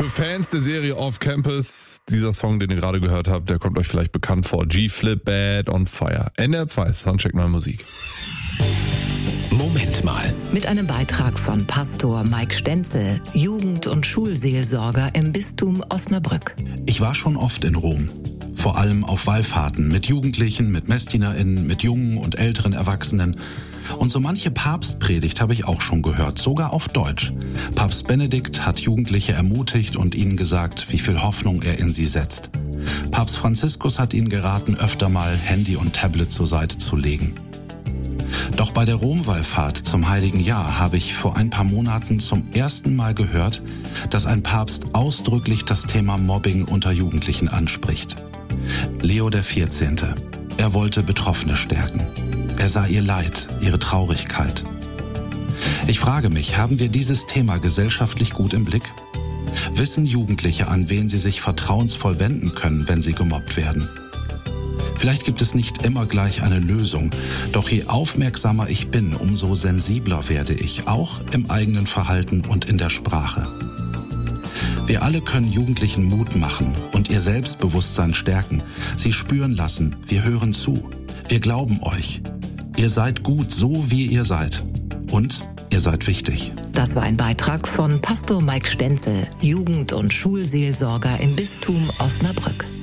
Für Fans der Serie Off Campus, dieser Song, den ihr gerade gehört habt, der kommt euch vielleicht bekannt vor. G-Flip, Bad on Fire. NDR 2, Soundcheck Neue Musik. Moment mal. Mit einem Beitrag von Pastor Mike Stenzel, Jugend- und Schulseelsorger im Bistum Osnabrück. Ich war schon oft in Rom. Vor allem auf Wallfahrten mit Jugendlichen, mit MessdienerInnen, mit jungen und älteren Erwachsenen. Und so manche Papstpredigt habe ich auch schon gehört, sogar auf Deutsch. Papst Benedikt hat Jugendliche ermutigt und ihnen gesagt, wie viel Hoffnung er in sie setzt. Papst Franziskus hat ihnen geraten, öfter mal Handy und Tablet zur Seite zu legen. Doch bei der Rom-Wallfahrt zum Heiligen Jahr habe ich vor ein paar Monaten zum ersten Mal gehört, dass ein Papst ausdrücklich das Thema Mobbing unter Jugendlichen anspricht. Leo XIV. Er wollte Betroffene stärken. Er sah ihr Leid, ihre Traurigkeit. Ich frage mich, haben wir dieses Thema gesellschaftlich gut im Blick? Wissen Jugendliche, an wen sie sich vertrauensvoll wenden können, wenn sie gemobbt werden? Vielleicht gibt es nicht immer gleich eine Lösung, doch je aufmerksamer ich bin, umso sensibler werde ich, auch im eigenen Verhalten und in der Sprache. Wir alle können Jugendlichen Mut machen und ihr Selbstbewusstsein stärken, sie spüren lassen, wir hören zu, wir glauben euch. Ihr seid gut, so wie ihr seid. Und ihr seid wichtig. Das war ein Beitrag von Pastor Mike Stenzel, Jugend- und Schulseelsorger im Bistum Osnabrück.